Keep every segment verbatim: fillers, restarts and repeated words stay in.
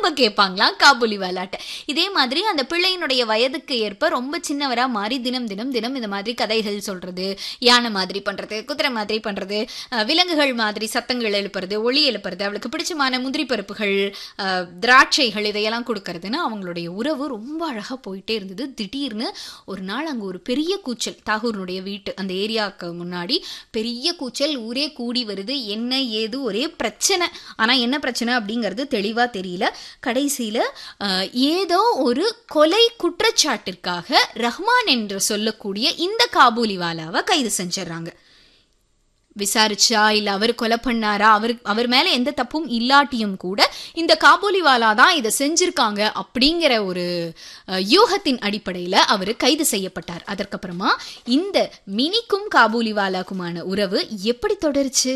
திரும்ப கேட்பாங்களாம் காபூலிவாலாட்ட. இதே மாதிரி அந்த பிள்ளையினுடைய வயதுக்கு ஏற்ப ரொம்ப சின்னவரா மாறி தினம் தினம் தினம் இந்த மாதிரி கதைகள் சொல்றது, யானை மாதிரி பண்றது, குதிரை மாதிரி பண்றது, விலங்குகள் மாதிரி சத்தங்கள் எழுப்புறது, ஒளி எழுப்புறது, அவளுக்கு பிடிச்சமான முந்திரி பருப்புகள், திராட்சைகள் இதையெல்லாம் கொடுக்கறதுன்னு அவங்களுடைய உறவு ரொம்ப அழகா போயிட்டே இருந்தது. திடீர்னு ஒரு நாள் அங்க ஒரு பெரிய கூச்சல், தாகூர்னுடைய வீட்டு அந்த ஏரியாவுக்கு முன்னாடி பெரிய கூச்சல், ஊரே கூடி வருது. என்ன ஏது ஒரே பிரச்சனை. ஆனா என்ன பிரச்சனை அப்படிங்கிறது தெளிவா தெரியல. கடைசியில ஏதோ ஒரு கொலை குற்றச்சாட்டிற்காக ரஹ்மான் என்று சொல்லக்கூடிய இந்த காபூலிவாலாவை கைது செஞ்சிடறாங்க. விசாரிச்சா இல்ல அவர் கொலை பண்ணாரா, அவர் அவர் மேல எந்த தப்பும் இல்லாட்டியும் கூட இந்த காபூலிவாலா தான் இதை செஞ்சிருக்காங்க அப்படிங்கிற ஒரு யூகத்தின் அடிப்படையில அவர் கைது செய்யப்பட்டார். அதற்கப்புறமா இந்த மினிக்கும் காபூலிவாலாக்குமான உறவு எப்படி தொடருச்சு?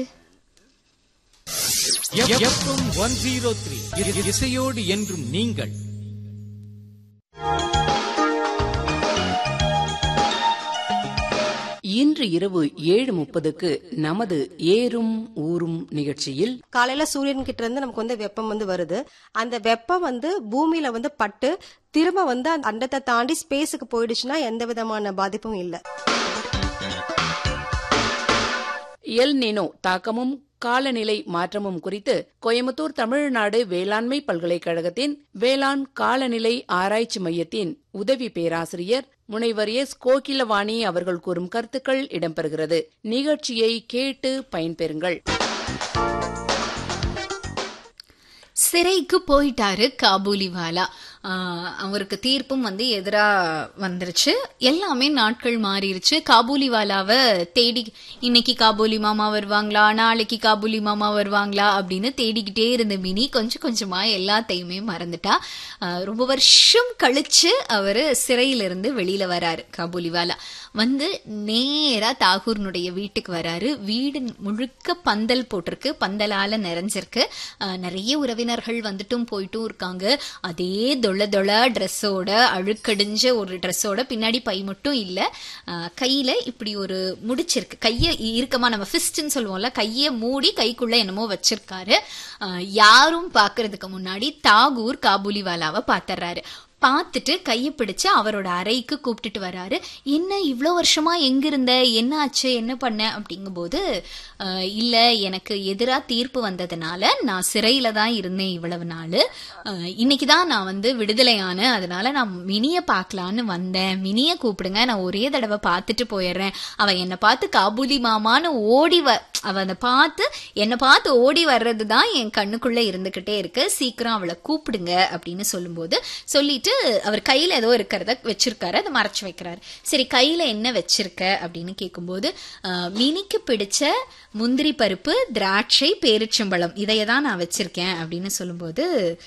இசையோடு என்றும் நீங்கள். இன்று இரவு ஏழு முப்பதுக்கு நமது ஏறும் ஊரும் நிகழ்ச்சியில் காலையில சூரியன் கிட்ட இருந்து நமக்கு வந்து வெப்பம் வந்து வருது. அந்த வெப்பம் வந்து பூமியில வந்து பட்டு திரும்ப வந்து அந்த அண்டத்தை தாண்டி ஸ்பேஸுக்கு போயிடுச்சுன்னா எந்த விதமான பாதிப்பும் இல்லை. எல் நினோ தாக்கமும் காலநிலை மாற்றமும் குறித்து கோயம்புத்தூர் தமிழ்நாடு வேளாண்மை பல்கலைக்கழகத்தின் வேளாண் காலநிலை ஆராய்ச்சி மையத்தின் உதவி பேராசிரியர் முனைவர் எஸ் கோகிலவாணி அவர்கள் கூறும் கருத்துக்கள் இடம்பெறுகிறது. நிகழ்ச்சியை கேட்டு பயன்பெறுங்கள். சிறைக்கு போயிட்டாரு காபூலிவாலா. அவருக்கு தீர்ப்பும் வந்து எதிரா வந்துருச்சு. எல்லாமே நாட்கள் மாறிடுச்சு. காபூலிவாலாவை தேடி இன்னைக்கு காபூலி மாமா வருவாங்களா, நாளைக்கு காபூலி மாமா வருவாங்களா அப்படின்னு தேடிக்கிட்டே இருந்த மினி கொஞ்சம் கொஞ்சமா எல்லாத்தையுமே மறந்துட்டா. ரொம்ப வருஷம் கழிச்சு அவரு சிறையிலிருந்து வெளியில வராரு காபூலிவாலா. வந்து நேரா தாகூர்னுடைய வீட்டுக்கு வராரு. வீடு முழுக்க பந்தல் போட்டிருக்கு, பந்தலால நிறைஞ்சிருக்கு. நிறைய உறவினர்கள் வந்துட்டும் போயிட்டும் இருக்காங்க. அதே தொள்ள தொள்ள ட்ரெஸ்ஸோட, அழுக்கடிஞ்ச ஒரு ட்ரெஸ்ஸோட, பின்னாடி பை மட்டும் இல்ல, கையில இப்படி ஒரு முடிச்சிருக்கு. கைய இருக்கமா நம்ம ஃபிஸ்ட்ன்னு சொல்லுவோம்ல, கைய மூடி கைக்குள்ள என்னமோ வச்சிருக்காரு. யாரும் பாக்குறதுக்கு முன்னாடி தாகூர் காபூலிவாலாவை பாத்துறாரு. பார்த்துட்டு கையை பிடிச்சு அவரோட அறைக்கு கூப்பிட்டுட்டு வராரு. என்ன இவ்வளோ வருஷமா எங்க இருந்த, என்ன ஆச்சு, என்ன பண்ண அப்படிங்கும் போது, இல்ல எனக்கு எதிராக தீர்ப்பு வந்ததுனால நான் சிறையில தான் இருந்தேன் இவ்வளவு நாள். இன்னைக்குதான் நான் வந்து விடுதலையான, அதனால நான் மினிய பாக்கலான்னு வந்தேன். மினிய கூப்பிடுங்க, நான் ஒரே தடவை பார்த்துட்டு போயிடுறேன். அவ என்னை பார்த்து காபூலி மாமான்னு ஓடி வ அவ அதை பார்த்து என்னை பார்த்து ஓடி வர்றதுதான் என் கண்ணுக்குள்ள இருந்துகிட்டே இருக்கு. சீக்கிரம் அவளை கூப்பிடுங்க அப்படின்னு சொல்லும்போது சொல்லிட்டு அவர் கையில ஏதோ இருக்கிறத வச்சிருக்காரு, அதை மறைச்சு வைக்கிறாரு. சரி கையில என்ன வச்சிருக்க அப்படின்னு கேட்கும்போது, மினிக்கு பிடிச்ச முந்திரி பருப்பு, திராட்சை, பேரிச்சம்பழம் இதையதான் நான் வச்சிருக்கேன் அப்படின்னு சொல்லும்போது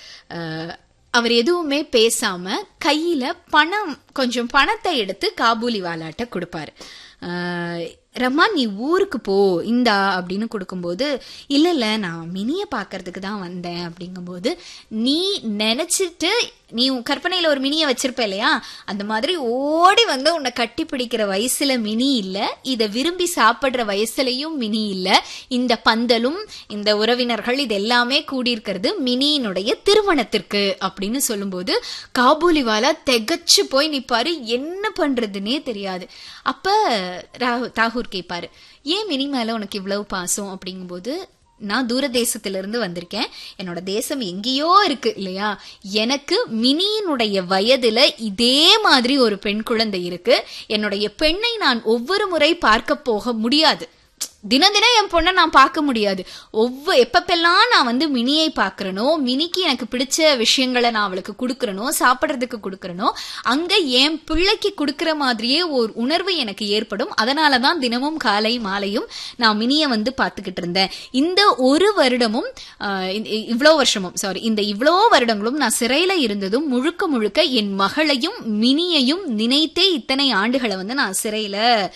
அவர் எதுவுமே பேசாம கையில பணம், கொஞ்சம் பணத்தை எடுத்து காபூலிவாலாட்ட கொடுப்பாரு. ரஹ்மான் நீ ஊருக்கு போ இந்தா அப்படின்னு கொடுக்கும்போது, இல்ல இல்ல நான் மினிய பாக்குறதுக்கு தான் வந்தேன் அப்படிங்கும்போது, நீ நினைச்சிட்டு நீ உன் கற்பனையில ஒரு மினிய வச்சிருப்ப இல்லையா, அந்த மாதிரி ஓடி வந்து உன்னை கட்டி பிடிக்கிற வயசுல மினி இல்ல, இத விரும்பி சாப்பிடுற வயசுலயும் மினி இல்ல. இந்த பந்தலும் இந்த உறவினர்கள் இது எல்லாமே கூடியிருக்கிறது மினியினுடைய திருமணத்திற்கு அப்படின்னு சொல்லும்போது காபூலிவாலா திகச்சு போய் நிப்பாரு. என்ன பண்றதுன்னே தெரியாது. அப்ப தாகூர் கேட்பாரு, ஏன் மினி மேல உனக்கு இவ்வளவு பாசம் அப்படிங்கும்போது, நான் தூர தேசத்திலிருந்து வந்திருக்கேன், என்னோட தேசம் எங்கேயோ இருக்கு இல்லையா, எனக்கு மினியினுடைய வயதுல இதே மாதிரி ஒரு பெண் குழந்தை இருக்கு. என்னுடைய பெண்ணை நான் ஒவ்வொரு முறை பார்க்க போக முடியாது, தினம் தினம் என் பொண்ணை நான் பார்க்க முடியாது. ஒவ்வொரு எப்பப்பெல்லாம் நான் வந்து மினியை பாக்குறனோ, மினிக்கு எனக்கு பிடிச்ச விஷயங்களை நான் அவளுக்கு கொடுக்கறனோ, சாப்பிட்றதுக்கு கொடுக்கறனோ, அங்க என் பிள்ளைக்கு கொடுக்கற மாதிரியே ஒரு உணர்வு எனக்கு ஏற்படும். அதனாலதான் தினமும் காலை மாலையும் நான் மினியை வந்து பாத்துக்கிட்டு இருந்தேன். இந்த ஒரு வருடமும் இவ்வளோ வருஷமும் சாரி இந்த இவ்வளோ வருடங்களும் நான் சிறையில இருந்ததும் முழுக்க முழுக்க என் மகளையும் மினியையும் நினைத்தே இத்தனை ஆண்டுகளை வந்து நான் சிறையில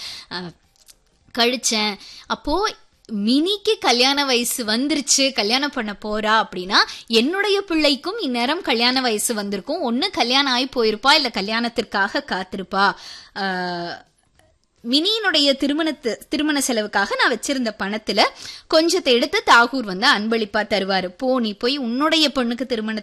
கழிச்சேன். அப்போ மினிக்கு கல்யாண வயசு வந்துருச்சு, கல்யாணம் பண்ண போறா அப்படின்னா என்னுடைய பிள்ளைக்கும் இந்நேரம் கல்யாண வயசு வந்திருக்கும். ஒன்னு கல்யாணம் ஆகி போயிருப்பா, இல்ல கல்யாணத்திற்காக காத்திருப்பா. மினியினுடைய திருமணத்து திருமண செலவுக்காக நான் வச்சிருந்த பணத்துல கொஞ்சத்தை எடுத்து தாகூர் வந்து அன்பளிப்பா தருவாரு. போ நீ போய் உன்னுடைய பொண்ணுக்கு திருமண